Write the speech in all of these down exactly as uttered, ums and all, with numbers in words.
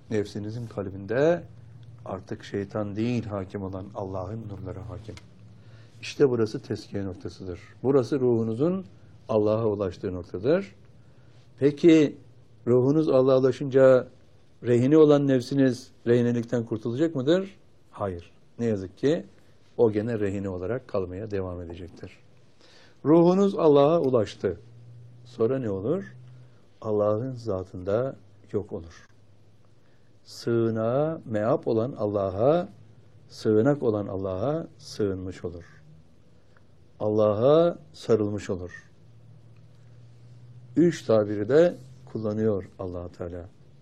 nefsinizin kalbinde artık şeytan değil hakim olan Allah'ın nurları hakim. İşte burası tezkiye noktasıdır. Burası ruhunuzun Allah'a ulaştığı noktadır. Peki ruhunuz Allah'a ulaşınca rehine olan nefsiniz rehinelikten kurtulacak mıdır? Hayır. Ne yazık ki o gene rehine olarak kalmaya devam edecektir. Ruhunuz Allah'a ulaştı. Sonra ne olur? Allah'ın zatında yok olur. Sığınağa, meap olan Allah'a, sığınak olan Allah'a sığınmış olur. Allah'a sarılmış olur. Üç tabiri de kullanıyor Allah Teala.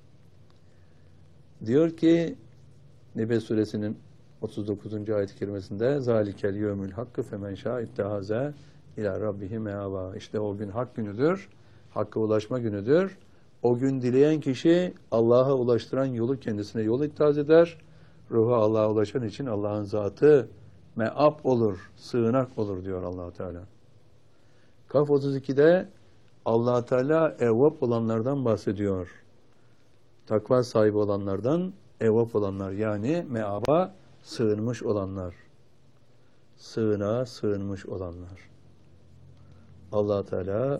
Diyor ki Nebe suresinin otuz dokuzuncu ayet-i kerimesinde zalikel yevmül hakkı femen şâ ittehaze ila rabbihi meâvâ. İşte o gün hak günüdür. Hakka ulaşma günüdür. O gün dileyen kişi Allah'a ulaştıran yolu kendisine yol ittihaz eder. Ruhu Allah'a ulaşan için Allah'ın zatı me'ap olur, sığınak olur diyor Allah Teala. Kaf otuz ikide Allah Teala evvap olanlardan bahsediyor. Takva sahibi olanlardan evvap olanlar, yani me'aba sığınmış olanlar. Sığınağa sığınmış olanlar. Allah Teala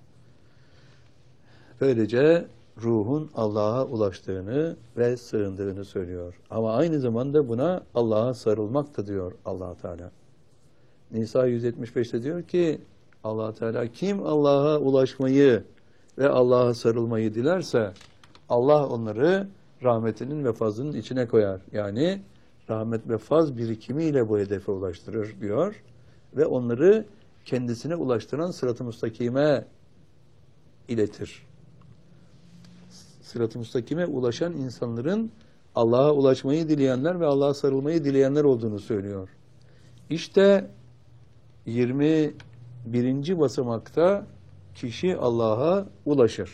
böylece ruhun Allah'a ulaştığını ve sığındığını söylüyor. Ama aynı zamanda buna Allah'a sarılmak da diyor Allah Teala. Nisa yüz yetmiş beşte diyor ki Allah Teala kim Allah'a ulaşmayı ve Allah'a sarılmayı dilerse Allah onları rahmetinin ve fazlının içine koyar. Yani rahmet ve faz birikimiyle bu hedefe ulaştırır diyor ve onları kendisine ulaştıran sırat-ı müstakime iletir. Sırat-ı müstakime ulaşan insanların Allah'a ulaşmayı dileyenler ve Allah'a sarılmayı dileyenler olduğunu söylüyor. İşte yirmi birinci basamakta kişi Allah'a ulaşır.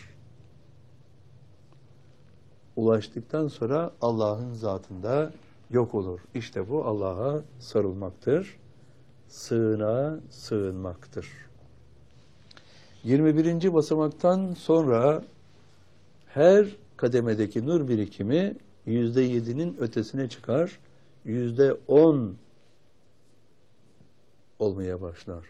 Ulaştıktan sonra Allah'ın zatında yok olur. İşte bu Allah'a sarılmaktır. Sığınağa sığınmaktır. yirmi birinci basamaktan sonra her kademedeki nur birikimi yüzde yedinin ötesine çıkar. Yüzde on olmaya başlar.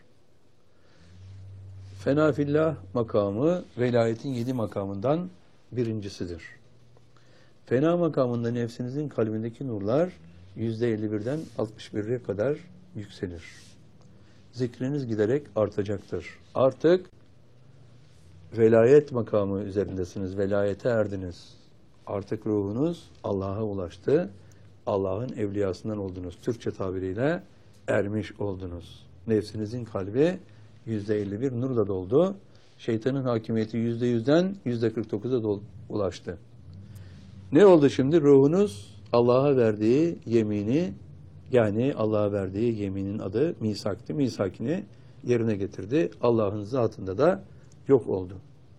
Fenafillah makamı velayetin yedi makamından birincisidir. Fena makamında nefsinizin kalbindeki nurlar yüzde elli birden altmış bire kadar yükselir. Zikriniz giderek artacaktır. Artık velayet makamı üzerindesiniz. Velayete erdiniz. Artık ruhunuz Allah'a ulaştı. Allah'ın evliyasından oldunuz. Türkçe tabiriyle ermiş oldunuz. Nefsinizin kalbi yüzde elli bir nurla doldu. Şeytanın hakimiyeti yüzde yüzden yüzde kırk dokuza ulaştı. Ne oldu şimdi? Ruhunuz Allah'a verdiği yemini, yani Allah'a verdiği yeminin adı misaktı. Misakini yerine getirdi. Allah'ın zatında da yok oldu.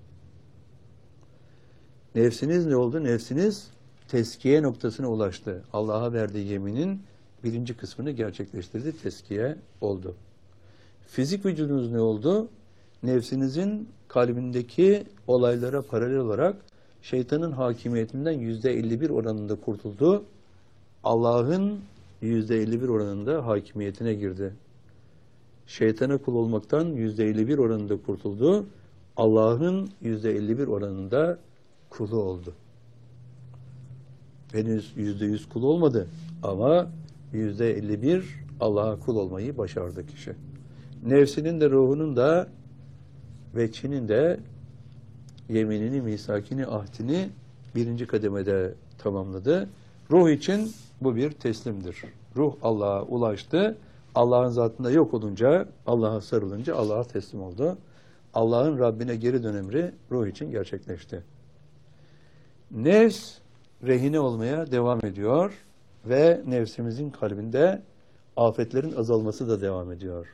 Nefsiniz ne oldu? Nefsiniz teskiye noktasına ulaştı. Allah'a verdiği yeminin birinci kısmını gerçekleştirdi. Teskiye oldu. Fizik vücudunuz ne oldu? Nefsinizin kalbindeki olaylara paralel olarak şeytanın hakimiyetinden yüzde elli bir oranında kurtuldu. Allah'ın yüzde elli bir oranında hakimiyetine girdi. Şeytana kul olmaktan yüzde elli bir oranında kurtuldu. Allah'ın yüzde elli bir oranında kulu oldu. Henüz yüzde yüz kul olmadı ama yüzde elli bir Allah'a kul olmayı başardı kişi. Nefsinin de ruhunun da ve Çin'in de yeminini, misakini, ahdini birinci kademede tamamladı. Ruh için bu bir teslimdir. Ruh Allah'a ulaştı. Allah'ın zatında yok olunca, Allah'a sarılınca Allah'a teslim oldu. Allah'ın Rabbine geri dönemri ruh için gerçekleşti. Nefs rehine olmaya devam ediyor ve nefsimizin kalbinde afetlerin azalması da devam ediyor.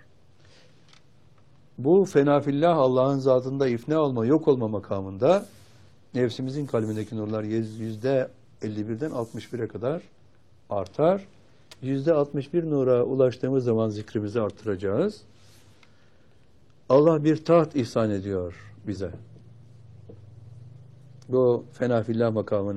Bu fenafillah Allah'ın zatında ifna olma, yok olma makamında nefsimizin kalbindeki nurlar yüzde elli birden altmış bire kadar artar. Yüzde altmış bir nura ulaştığımız zaman zikrimizi artıracağız. Allah bir taht ihsan ediyor bize. Bu fenafillah makamını